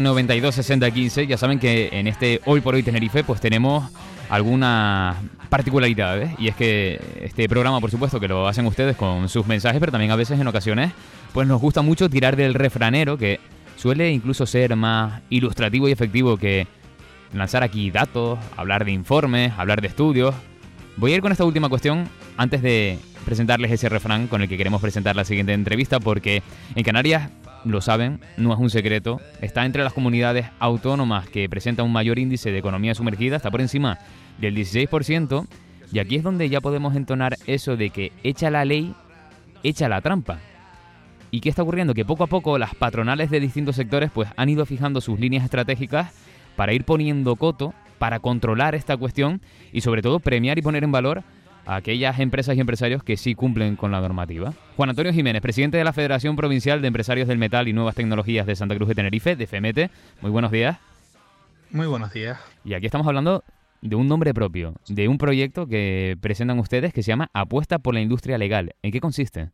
92 60 15. Ya saben que en este Hoy por Hoy Tenerife pues tenemos algunas particularidades, y es que este programa, por supuesto, que lo hacen ustedes con sus mensajes, pero también a veces, en ocasiones, pues nos gusta mucho tirar del refranero, que suele incluso ser más ilustrativo y efectivo que lanzar aquí datos, hablar de informes, hablar de estudios. Voy a ir con esta última cuestión antes de presentarles ese refrán con el que queremos presentar la siguiente entrevista, porque en Canarias, lo saben, no es un secreto, está entre las comunidades autónomas que presentan un mayor índice de economía sumergida, está por encima del 16%, y aquí es donde ya podemos entonar eso de que echa la ley, echa la trampa. ¿Y qué está ocurriendo? Que poco a poco las patronales de distintos sectores pues han ido fijando sus líneas estratégicas para ir poniendo coto, para controlar esta cuestión y sobre todo premiar y poner en valor a aquellas empresas y empresarios que sí cumplen con la normativa. Juan Antonio Jiménez, presidente de la Federación Provincial de Empresarios del Metal y Nuevas Tecnologías de Santa Cruz de Tenerife, de FEMETE. Muy buenos días. Muy buenos días. Y aquí estamos hablando de un nombre propio, de un proyecto que presentan ustedes que se llama Apuesta por la Industria Legal. ¿En qué consiste?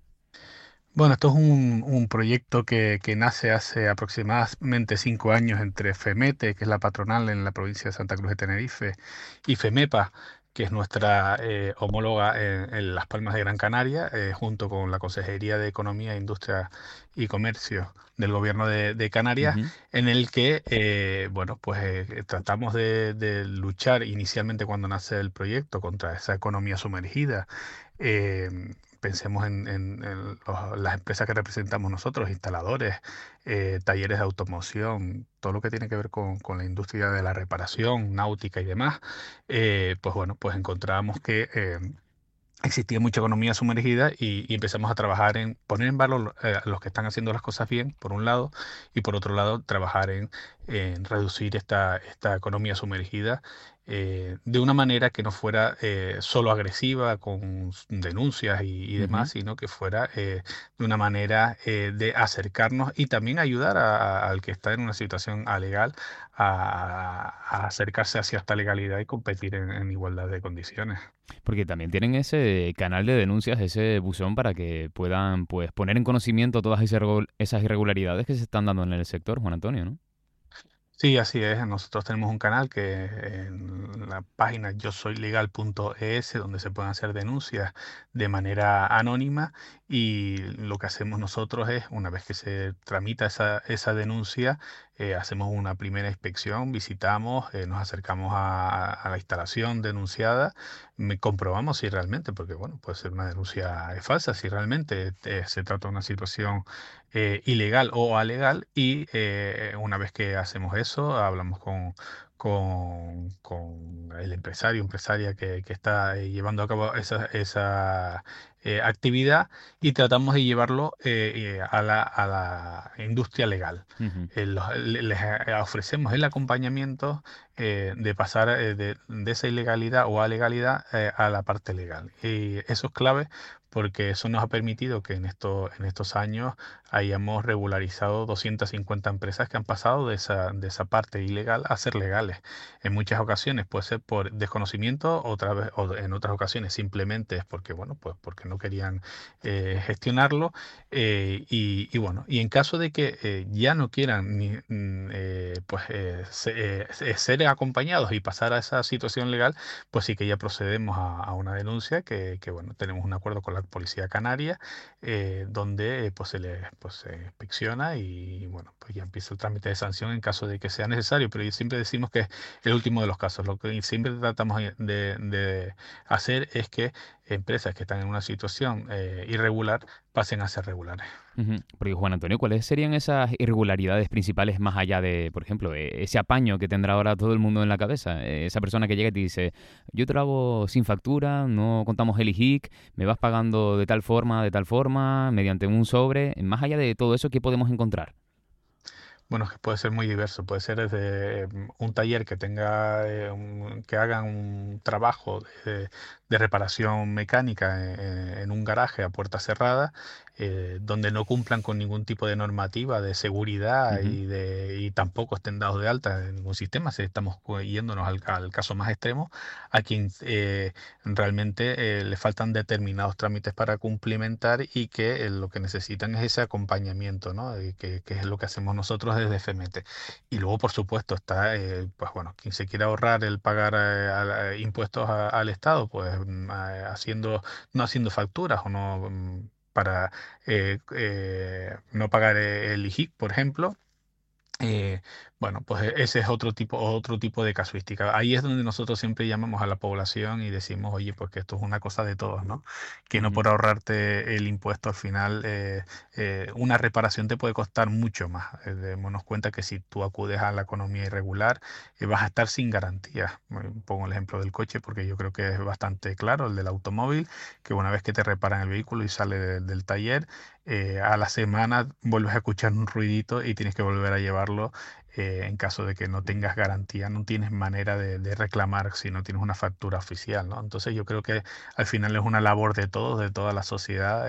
Bueno, esto es un proyecto que nace hace aproximadamente 5 años entre FEMETE, que es la patronal en la provincia de Santa Cruz de Tenerife, y FEMEPA, que es nuestra homóloga en Las Palmas de Gran Canaria, junto con la Consejería de Economía, Industria y Comercio del Gobierno de Canarias, Ujú. en el que bueno, pues tratamos de luchar inicialmente, cuando nace el proyecto, contra esa economía sumergida. Eh, Pensemos en las empresas que representamos nosotros, instaladores, talleres de automoción, todo lo que tiene que ver con la industria de la reparación, náutica y demás. Pues bueno, pues encontramos que existía mucha economía sumergida, y empezamos a trabajar en poner en valor a los que están haciendo las cosas bien, por un lado, y por otro lado, trabajar en reducir esta economía sumergida, de una manera que no fuera solo agresiva con denuncias y Ujú. demás, sino que fuera de una manera de acercarnos y también ayudar al que está en una situación alegal a acercarse hacia esta legalidad y competir en igualdad de condiciones. Porque también tienen ese canal de denuncias, ese buzón, para que puedan pues poner en conocimiento todas esas irregularidades que se están dando en el sector, Juan Antonio, ¿no? Sí, así es. Nosotros tenemos un canal que en la página yosoylegal.es, donde se pueden hacer denuncias de manera anónima, y lo que hacemos nosotros es, una vez que se tramita esa denuncia, hacemos una primera inspección, visitamos, nos acercamos a la instalación denunciada, comprobamos si realmente, porque bueno, puede ser una denuncia falsa, si realmente se trata de una situación ilegal o alegal, y una vez que hacemos eso, hablamos con el empresario, empresaria que está llevando a cabo esa actividad, y tratamos de llevarlo a la industria legal. Ujú. Les ofrecemos el acompañamiento de pasar de esa ilegalidad o a legalidad a la parte legal. Y eso es clave, porque eso nos ha permitido que en estos años hayamos regularizado 250 empresas que han pasado de esa parte ilegal a ser legales. En muchas ocasiones puede ser por desconocimiento, otra vez, o en otras ocasiones simplemente es porque, bueno, pues porque no querían gestionarlo. Y bueno, y en caso de que ya no quieran ser acompañados y pasar a esa situación legal, pues sí que ya procedemos a una denuncia bueno, tenemos un acuerdo con la Policía Canaria, donde pues se inspecciona, y bueno, pues ya empieza el trámite de sanción en caso de que sea necesario, pero siempre decimos que es el último de los casos. Lo que siempre tratamos de hacer es que empresas que están en una situación irregular pasen a ser regulares. Ujú. Porque, Juan Antonio, ¿cuáles serían esas irregularidades principales más allá de, por ejemplo, ese apaño que tendrá ahora todo el mundo en la cabeza? Esa persona que llega y te dice, yo te lo hago sin factura, no contamos el IJIC, me vas pagando de tal forma, mediante un sobre. Más allá de todo eso, ¿qué podemos encontrar? Bueno, que puede ser muy diverso. Puede ser desde un taller que tenga, que hagan un trabajo de reparación mecánica en un garaje a puerta cerrada, donde no cumplan con ningún tipo de normativa de seguridad, Ujú. y tampoco estén dados de alta en ningún sistema. Si estamos yéndonos al caso más extremo, a quien realmente le faltan determinados trámites para cumplimentar, y que lo que necesitan es ese acompañamiento, ¿no? Y que es lo que hacemos nosotros desde FEMETE. Y luego, por supuesto, está, pues bueno, quien se quiera ahorrar el pagar impuestos al Estado, pues no haciendo facturas o no para no pagar el IJIC, por ejemplo. Eh, bueno, pues ese es otro tipo de casuística. Ahí es donde nosotros siempre llamamos a la población y decimos, oye, porque esto es una cosa de todos, ¿no? Que no Ujú. por ahorrarte el impuesto al final, una reparación te puede costar mucho más. Démonos cuenta que si tú acudes a la economía irregular, vas a estar sin garantía. Pongo el ejemplo del coche porque yo creo que es bastante claro, el del automóvil, que una vez que te reparan el vehículo y sale del taller, a la semana vuelves a escuchar un ruidito y tienes que volver a llevarlo. En caso de que no tengas garantía, no tienes manera de reclamar si no tienes una factura oficial, ¿no? Entonces yo creo que al final es una labor de todos, de toda la sociedad,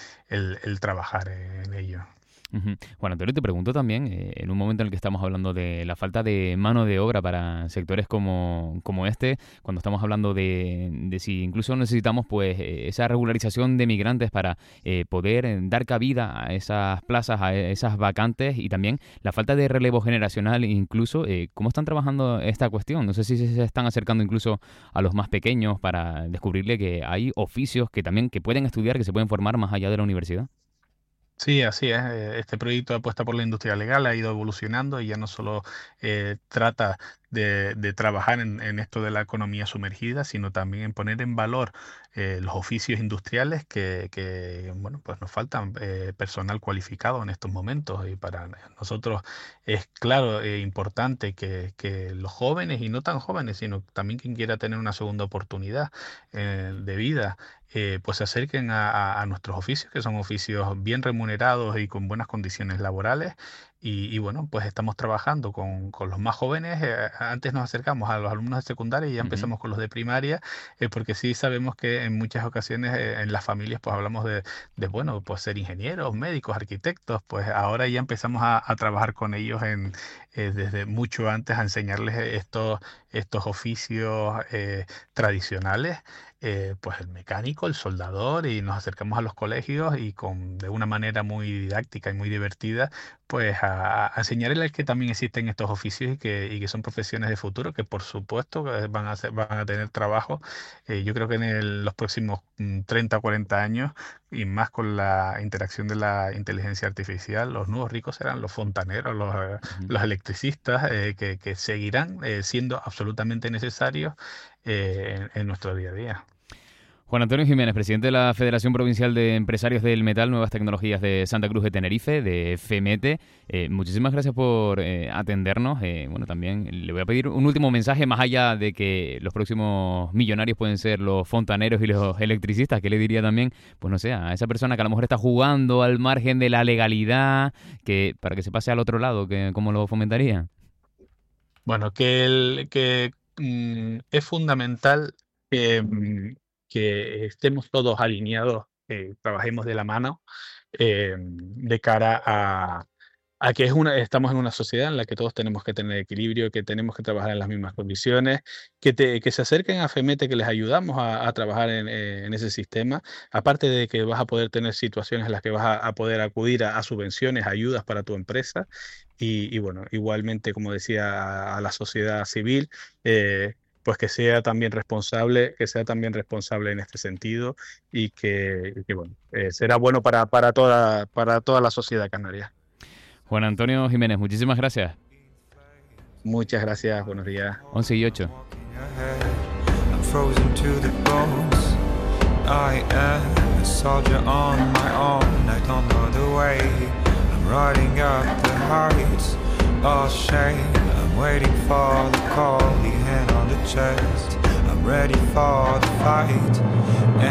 el trabajar en ello. Ujú. Juan Antonio, te pregunto también, en un momento en el que estamos hablando de la falta de mano de obra para sectores como este, cuando estamos hablando de si incluso necesitamos pues esa regularización de migrantes para poder dar cabida a esas plazas, a esas vacantes y también la falta de relevo generacional incluso, ¿cómo están trabajando esta cuestión? No sé si se están acercando incluso a los más pequeños para descubrirle que hay oficios que también que pueden estudiar, que se pueden formar más allá de la universidad. Sí, así es. Este proyecto de apuesta por la industria legal ha ido evolucionando y ya no solo trata de trabajar en esto de la economía sumergida, sino también en poner en valor los oficios industriales bueno, pues nos faltan personal cualificado en estos momentos y para nosotros es claro, importante que los jóvenes y no tan jóvenes, sino también quien quiera tener una segunda oportunidad de vida pues se acerquen a nuestros oficios, que son oficios bien remunerados y con buenas condiciones laborales. Y bueno, pues estamos trabajando con los más jóvenes. Antes nos acercamos a los alumnos de secundaria y ya Ujú. empezamos con los de primaria, porque sí sabemos que en muchas ocasiones en las familias pues hablamos bueno, pues ser ingenieros, médicos, arquitectos. Pues ahora ya empezamos a trabajar con ellos desde mucho antes a enseñarles estos oficios tradicionales, pues el mecánico, el soldador, y nos acercamos a los colegios y de una manera muy didáctica y muy divertida, pues a enseñarles que también existen estos oficios y que son profesiones de futuro, que por supuesto que van a tener trabajo. Yo creo que en los próximos 30 o 40 años, y más con la interacción de la inteligencia artificial, los nuevos ricos serán los fontaneros, Ujú. los electricistas, que seguirán siendo absolutamente necesarios en nuestro día a día. Juan Antonio Jiménez, presidente de la Federación Provincial de Empresarios del Metal, Nuevas Tecnologías de Santa Cruz de Tenerife, de FEMETE. Muchísimas gracias por atendernos. Bueno, también le voy a pedir un último mensaje, más allá de que los próximos millonarios pueden ser los fontaneros y los electricistas. ¿Qué le diría también, pues no sé, a esa persona que a lo mejor está jugando al margen de la legalidad, que para que se pase al otro lado, cómo lo fomentaría? Bueno, es fundamental que estemos todos alineados, trabajemos de la mano de cara a que estamos en una sociedad en la que todos tenemos que tener equilibrio, que tenemos que trabajar en las mismas condiciones, que se acerquen a FEMETE, que les ayudamos a trabajar en ese sistema. Aparte de que vas a poder tener situaciones en las que vas a poder acudir a subvenciones, ayudas para tu empresa. Y bueno, igualmente, como decía, a la sociedad civil, pues que sea también responsable en este sentido y que bueno, será bueno para toda la sociedad canaria. Juan Antonio Jiménez, muchísimas gracias. Muchas gracias, buenos días. 11:08. I'm frozen to the bones. I am a soldier on my own. I don't know the way. I'm riding up the heights. All shame. I'm waiting for the call. The hand on the chest. I'm ready for the fight.